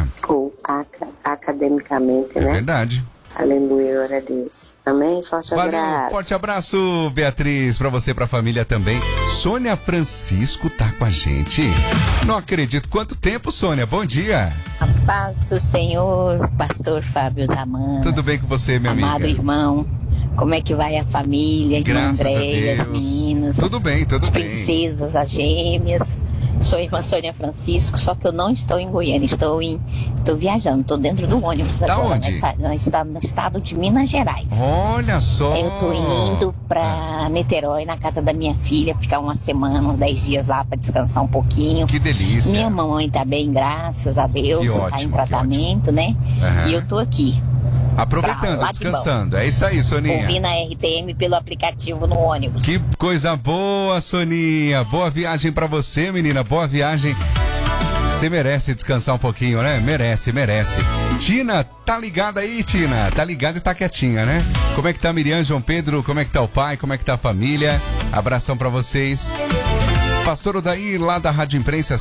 né? Ou academicamente, né? É verdade. Aleluia, glória a Deus. Amém? Forte Valeu, abraço. forte abraço, Beatriz, pra você e pra família também. Sônia Francisco tá com a gente. Não acredito. Quanto tempo, Sônia? Bom dia. A paz do Senhor, pastor Fábio Zamana. Tudo bem com você, minha amiga? Amado irmão, como é que vai a família? Irmã Graças a Andréia, Deus. as meninas. Tudo bem, tudo as bem. princesas, as gêmeas. Sou irmã Sônia Francisco, só que eu não estou em Goiânia, estou viajando, estou dentro do ônibus Tá agora, onde? No estado de Minas Gerais. Olha só. Eu tô indo pra Niterói, na casa da minha filha, ficar uma semana, uns 10 dias lá pra descansar um pouquinho. Que delícia. Minha mamãe tá bem, graças a Deus, Que tá ótimo, em tratamento, né? Uhum. E eu tô aqui. Aproveitando, Lá de descansando. É isso aí, Soninha. Ouvindo a RTM pelo aplicativo no ônibus. Que coisa boa, Soninha. Boa viagem pra você, menina. Boa viagem. Você merece descansar um pouquinho, né? Merece. Tina, tá ligada aí, Tina? Tá ligada e tá quietinha, né? Como é que tá Miriam, João Pedro? Como é que tá o pai? Como é que tá a família? Abração pra vocês. Pastor Odair, lá da Rádio Imprensa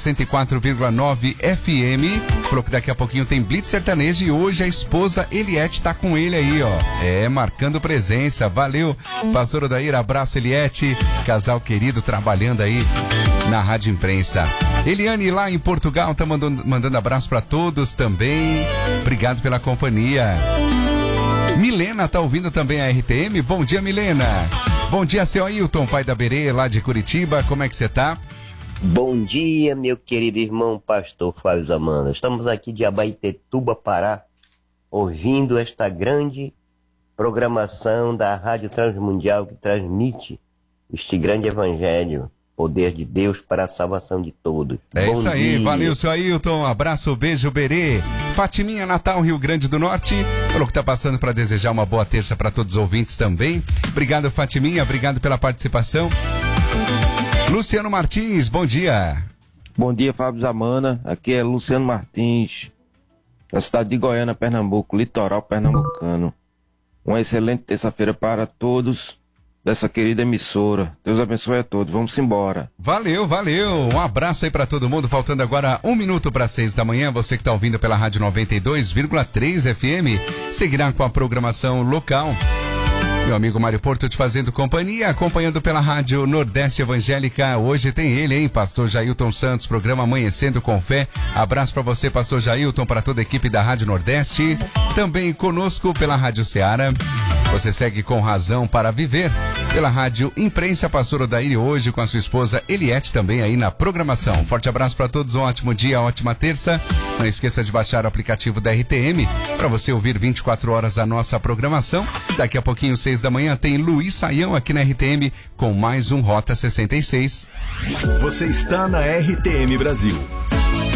104,9 FM, falou que daqui a pouquinho tem Blitz Sertanejo e hoje a esposa Eliette tá com ele aí, ó. Marcando presença. Valeu, Pastor Odair, abraço, Eliette, casal querido trabalhando aí na Rádio Imprensa. Eliane, lá em Portugal, tá mandando abraço pra todos também. Obrigado pela companhia. Milena tá ouvindo também a RTM. Bom dia, Milena. Bom dia, seu Ailton, pai da Berê, lá de Curitiba. Como é que você tá? Bom dia, meu querido irmão pastor Fábio Zamana. Estamos aqui de Abaetetuba, Pará, ouvindo esta grande programação da Rádio Transmundial que transmite este grande evangelho, poder de Deus para a salvação de todos. É Bom isso aí, dia. valeu, seu Ailton, abraço, beijo, Berê. Fatiminha, Natal, Rio Grande do Norte, falou que tá passando para desejar uma boa terça para todos os ouvintes também. Obrigado, Fatiminha, obrigado pela participação. Luciano Martins, bom dia. Bom dia, Fábio Zamana, aqui é Luciano Martins, da cidade de Goiânia, Pernambuco, litoral pernambucano. Uma excelente terça-feira para todos dessa querida emissora. Deus abençoe a todos. Vamos embora. Valeu. Um abraço aí pra todo mundo. Faltando agora 1 minuto para 6 da manhã. Você que tá ouvindo pela Rádio 92,3 FM, seguirá com a programação local. Meu amigo Mário Porto te fazendo companhia, acompanhando pela Rádio Nordeste Evangélica. Hoje tem ele, hein? Pastor Jailton Santos, programa Amanhecendo com Fé. Abraço pra você, Pastor Jailton, para toda a equipe da Rádio Nordeste. Também conosco pela Rádio Ceará. Você segue com Razão para Viver pela Rádio Imprensa, Pastor Odair, hoje com a sua esposa Eliette também aí na programação. Forte abraço para todos, um ótimo dia, ótima terça. Não esqueça de baixar o aplicativo da RTM para você ouvir 24 horas a nossa programação. Daqui a pouquinho, 6 da manhã, tem Luiz Saião aqui na RTM com mais um Rota 66. Você está na RTM Brasil.